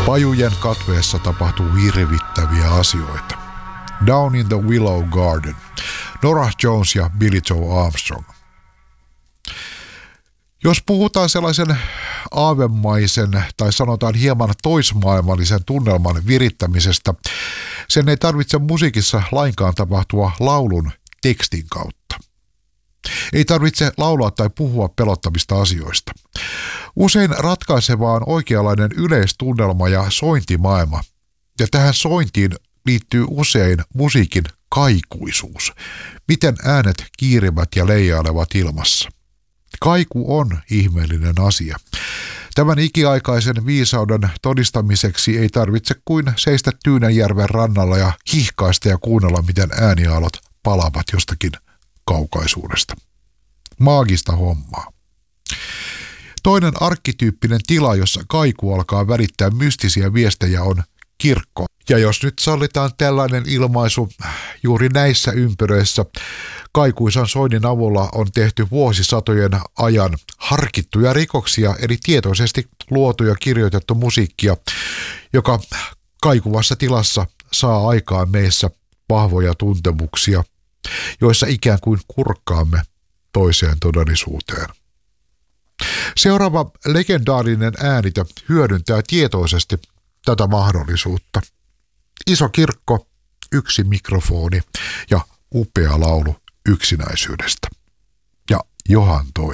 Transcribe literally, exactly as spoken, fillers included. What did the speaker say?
Pajujen katveessa tapahtuu hirvittäviä asioita. Down in the Willow Garden. Norah Jones ja Billie Joe Armstrong. Jos puhutaan sellaisen aavemaisen tai sanotaan hieman toismaailmallisen tunnelman virittämisestä, sen ei tarvitse musiikissa lainkaan tapahtua laulun tekstin kautta. Ei tarvitse laulaa tai puhua pelottavista asioista. Usein ratkaisevaa on oikeanlainen yleistunnelma ja sointimaailma, ja tähän sointiin liittyy usein musiikin kaikuisuus, miten äänet kiirivät ja leijailevat ilmassa. Kaiku on ihmeellinen asia. Tämän ikiaikaisen viisauden todistamiseksi ei tarvitse kuin seistä Tyynenjärven rannalla ja hihkaista ja kuunnella, miten ääniaallot palavat jostakin kaukaisuudesta. Maagista hommaa. Toinen arkkityyppinen tila, jossa kaiku alkaa välittää mystisiä viestejä, on kirkko. Ja jos nyt sallitaan tällainen ilmaisu, juuri näissä ympyröissä kaikuisan soinnin avulla on tehty vuosisatojen ajan harkittuja rikoksia, eli tietoisesti luotu ja kirjoitettu musiikkia, joka kaikuvassa tilassa saa aikaan meissä vahvoja tuntemuksia, joissa ikään kuin kurkkaamme toiseen todellisuuteen. Seuraava legendaarinen äänitö hyödyntää tietoisesti tätä mahdollisuutta. Iso kirkko, yksi mikrofoni ja upea laulu yksinäisyydestä. Ja Johan toinen.